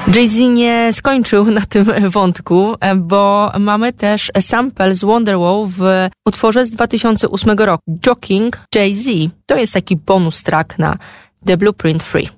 Jay-Z nie skończył na tym wątku, bo mamy też sample z Wonderwall w utworze z 2008 roku. Joking Jay-Z. To jest taki bonus track na The Blueprint Free.